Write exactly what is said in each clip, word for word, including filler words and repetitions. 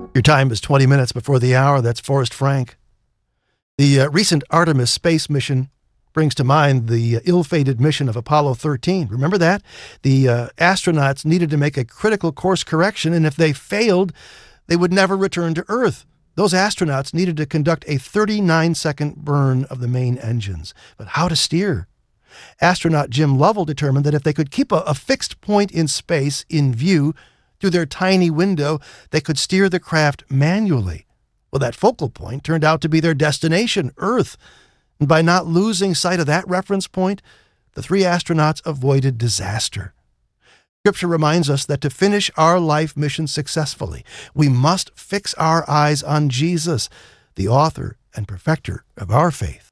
Your time is twenty minutes before the hour. That's Forrest Frank. The uh, recent Artemis space mission brings to mind the uh, ill-fated mission of Apollo thirteen. Remember that? The uh, astronauts needed to make a critical course correction, and if they failed, they would never return to Earth. Those astronauts needed to conduct a thirty-nine second burn of the main engines. But how to steer? Astronaut Jim Lovell determined that if they could keep a, a fixed point in space in view through their tiny window, they could steer the craft manually. Well, that focal point turned out to be their destination, Earth. And by not losing sight of that reference point, the three astronauts avoided disaster. Scripture reminds us that to finish our life mission successfully, we must fix our eyes on Jesus, the author and perfecter of our faith.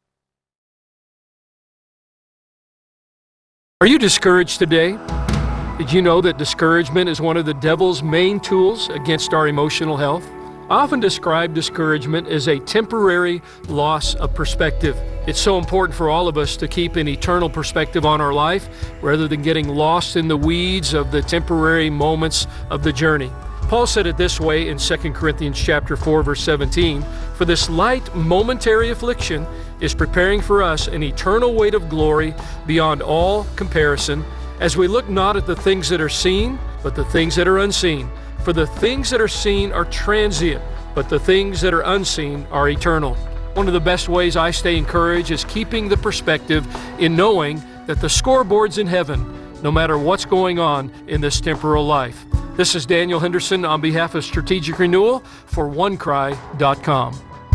Are you discouraged today? Did you know that discouragement is one of the devil's main tools against our emotional health? I often describe discouragement as a temporary loss of perspective. It's so important for all of us to keep an eternal perspective on our life rather than getting lost in the weeds of the temporary moments of the journey. Paul said it this way in Second Corinthians chapter four, verse seventeen, "For this light momentary affliction is preparing for us an eternal weight of glory beyond all comparison, as we look not at the things that are seen, but the things that are unseen. For the things that are seen are transient, but the things that are unseen are eternal." One of the best ways I stay encouraged is keeping the perspective in knowing that the scoreboard's in heaven, no matter what's going on in this temporal life. This is Daniel Henderson on behalf of Strategic Renewal for one cry dot com.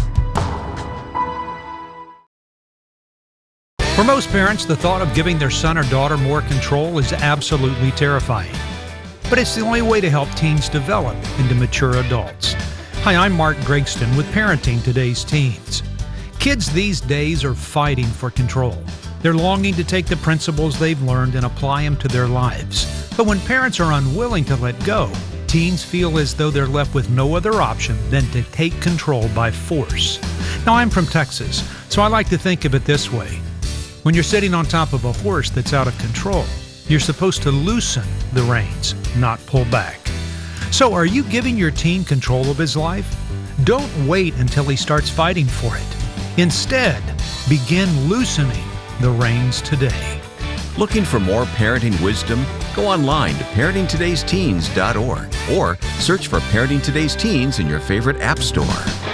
For most parents, the thought of giving their son or daughter more control is absolutely terrifying. But it's the only way to help teens develop into mature adults. Hi, I'm Mark Gregston with Parenting Today's Teens. Kids these days are fighting for control. They're longing to take the principles they've learned and apply them to their lives. But when parents are unwilling to let go, teens feel as though they're left with no other option than to take control by force. Now, I'm from Texas, so I like to think of it this way. When you're sitting on top of a horse that's out of control, you're supposed to loosen the reins, not pull back. So are you giving your teen control of his life? Don't wait until he starts fighting for it. Instead, begin loosening the reins today. Looking for more parenting wisdom? Go online to parenting todays teens dot org or search for Parenting Today's Teens in your favorite app store.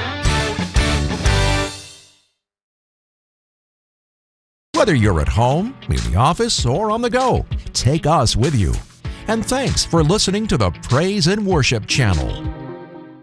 Whether you're at home, in the office, or on the go, take us with you. And thanks for listening to the Praise and Worship Channel.